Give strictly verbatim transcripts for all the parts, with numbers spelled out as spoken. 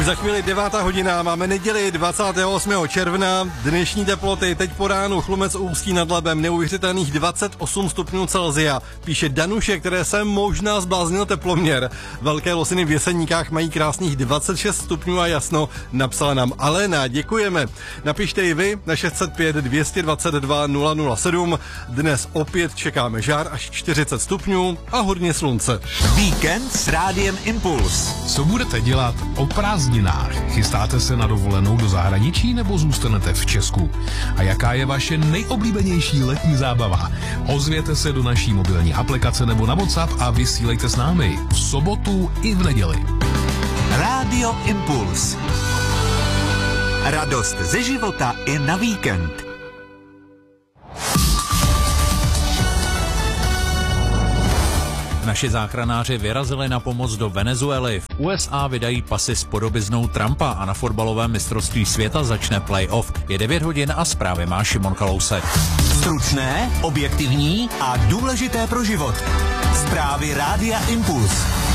Za chvíli devátá hodina, máme neděli dvacátého osmého června, dnešní teploty, teď po ránu Chlumec Ústí nad Labem, neuvěřitelných dvacet osm stupňů Celsia, píše Danuše, které se možná zbláznil teploměr. Velké Losiny v Jeseníkách mají krásných dvacet šest stupňů a jasno, napsala nám Alena, děkujeme. Napište i vy na šest set pět dvě dvacet dva nula nula sedm, dnes opět čekáme žár až čtyřicet stupňů a hodně slunce. Víkend s Rádiem Impuls. Co budete dělat o prázdninách? Chystáte se na dovolenou do zahraničí nebo zůstanete v Česku? A jaká je vaše nejoblíbenější letní zábava? Ozvěte se do naší mobilní aplikace nebo na WhatsApp a vysílejte s námi v sobotu i v neděli. Rádio Impuls. Radost ze života i na víkend. Naši záchranáři vyrazili na pomoc do Venezuely. V U S A vydají pasy s podobiznou Trumpa a na fotbalovém mistrovství světa začne play-off. Je devět hodin a zprávy má Šimon Kalousek. Stručné, objektivní a důležité pro život. Zprávy Rádia Impuls.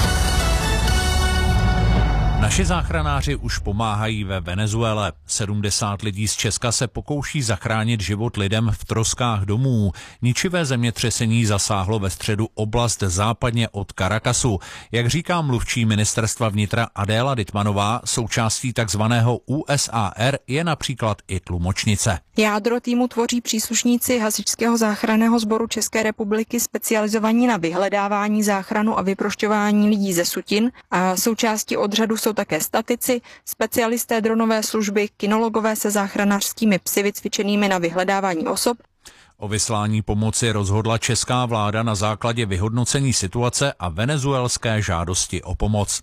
Naši záchranáři už pomáhají ve Venezuele. sedmdesát lidí z Česka se pokouší zachránit život lidem v troskách domů. Ničivé zemětřesení zasáhlo ve středu oblast západně od Caracasu. Jak říká mluvčí ministerstva vnitra Adéla Dytmanová, součástí takzvaného U S A R je například i tlumočnice. Jádro týmu tvoří příslušníci Hasičského záchranného sboru České republiky specializovaní na vyhledávání, záchranu a vyprošťování lidí ze sutin a součástí odřadu jsou také statici, specialisté dronové služby, kinologové se záchranářskými psy vycvičenými na vyhledávání osob. O vyslání pomoci rozhodla česká vláda na základě vyhodnocení situace a venezuelské žádosti o pomoc.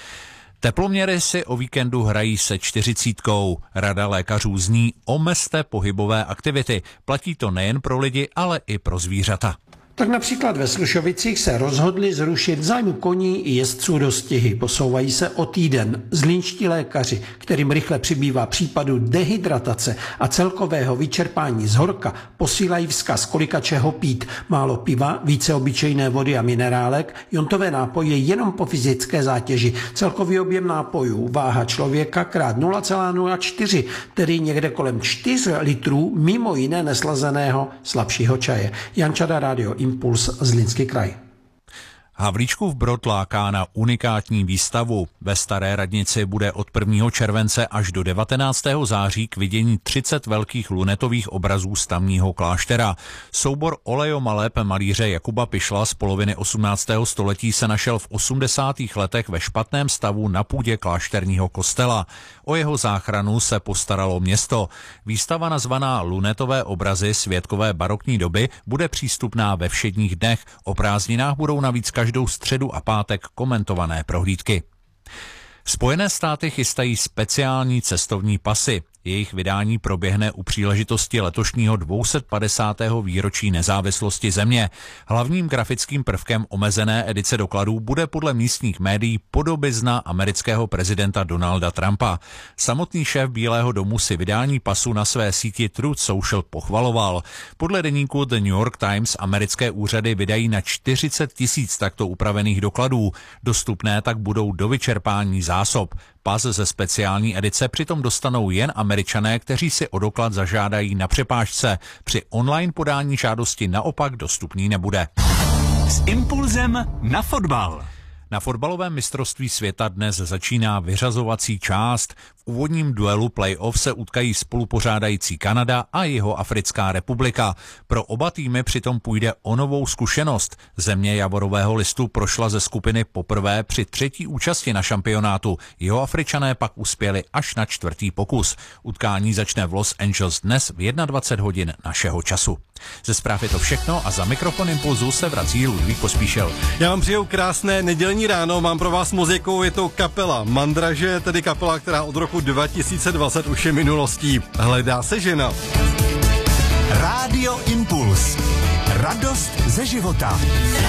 Teploměry si o víkendu hrají se čtyřicítkou. Rada lékařů zní: omezte pohybové aktivity. Platí to nejen pro lidi, ale i pro zvířata. Tak například ve Slušovicích se rozhodli zrušit v zájmu koní i jezdců dostihy. Posouvají se o týden. Zlínští lékaři, kterým rychle přibývá případů dehydratace a celkového vyčerpání z horka, posílají vzkaz, kolika čeho pít. Málo piva, více obyčejné vody a minerálek, jontové nápoje jenom po fyzické zátěži. Celkový objem nápojů, váha člověka krát nula celá nula čtyři, tedy někde kolem čtyř litrů, mimo jiné neslazeného slabšího čaje. Jan Čada, Rádio Impuls, Zlínský kraj. Havlíčkův Brod láká na unikátní výstavu. Ve Staré radnici bude od prvního července až do devatenáctého září k vidění třicet velkých lunetových obrazů z tamního kláštera. Soubor olejomaleb malíře Jakuba Pišla z poloviny osmnáctého století se našel v osmdesátých letech ve špatném stavu na půdě klášterního kostela. O jeho záchranu se postaralo město. Výstava nazvaná Lunetové obrazy světkové barokní doby bude přístupná ve všedních dnech. O prázdninách budou navíc každou středu a pátek komentované prohlídky. Spojené státy chystají speciální cestovní pasy. Jejich vydání proběhne u příležitosti letošního dvě stě padesátého výročí nezávislosti země. Hlavním grafickým prvkem omezené edice dokladů bude podle místních médií podobizna amerického prezidenta Donalda Trumpa. Samotný šéf Bílého domu si vydání pasu na své síti Truth Social pochvaloval. Podle deníku The New York Times americké úřady vydají na čtyřicet tisíc takto upravených dokladů. Dostupné tak budou do vyčerpání zásob. Pas ze speciální edice přitom dostanou jen Američané, kteří si o doklad zažádají na přepážce. Při online podání žádosti naopak dostupný nebude. S impulzem na fotbal. Na fotbalovém mistrovství světa dnes začíná vyřazovací část. V úvodním duelu play-off se utkají spolupořádající Kanada a Jihoafrická republika. Pro oba týmy přitom půjde o novou zkušenost. Země Javorového listu prošla ze skupiny poprvé při třetí účasti na šampionátu. Jihoafričané pak uspěli až na čtvrtý pokus. Utkání začne v Los Angeles dnes v dvacet jedna hodin našeho času. Ze zpráv je to všechno a za mikrofon Impulzu se vrací Ludvík Pospíšil. Já vám přeju krásné nedělní ráno, mám pro vás muziku, je to kapela Mandraže, tedy kapela, která od roku dva tisíce dvacet už je minulostí. Hledá se žena. Rádio Impuls. Radost ze života.